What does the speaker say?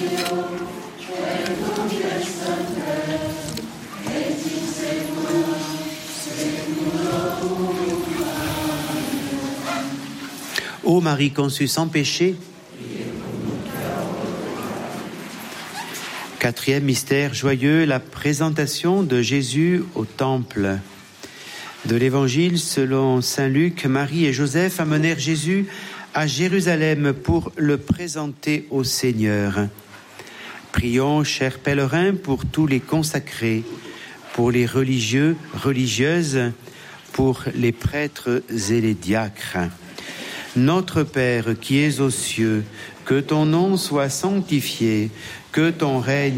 Ô Marie conçue sans péché. Quatrième mystère joyeux, la présentation de Jésus au temple. De l'Évangile selon saint Luc, Marie et Joseph amenèrent Jésus à Jérusalem pour le présenter au Seigneur. Prions, chers pèlerins, pour tous les consacrés, pour les religieux, religieuses, pour les prêtres et les diacres. Notre Père qui es aux cieux, que ton nom soit sanctifié, que ton règne